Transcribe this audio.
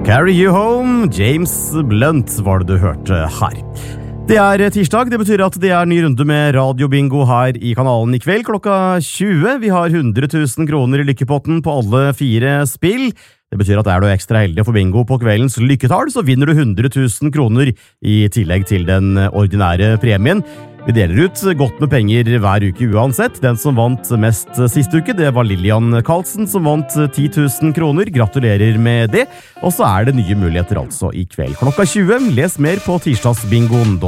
Carry You Home, James Blunt var det du hørte her. Det tirsdag, det betyr at det ny runde med radiobingo her i kanalen i kveld klokka 20. Vi har 100 000 kroner i lykkepotten på alle 4 spill. Det betyr at du ekstra heldig å få bingo på kveldens lykketall, så vinner du 100 000 kroner i tillegg til den ordinære premien. Vi deler ut godt med penger hver uke uansett. Den som vant mest siste uke, det var Lillian Karlsen som vant 10 000 kroner. Gratulerer med det. Og så det nye muligheter altså i kveld klokka 20. Les mer på tirsdagsbingoen.no.